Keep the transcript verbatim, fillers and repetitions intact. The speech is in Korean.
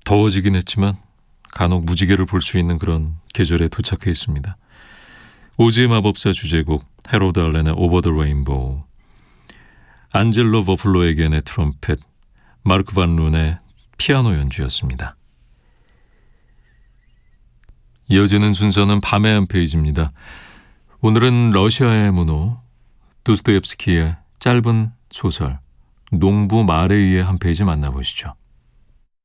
더워지긴 했지만 간혹 무지개를 볼 수 있는 그런 계절에 도착해 있습니다. 오즈의 마법사 주제곡 해로드 알렌의 오버 더 레인보우, 안젤로 버플로에겐의 트럼펫, 마르크 반 룬의 피아노 연주였습니다. 이어지는 순서는 밤의 한 페이지입니다. 오늘은 러시아의 문호 도스토옙스키의 짧은 소설 농부 마레이의 한 페이지 만나보시죠.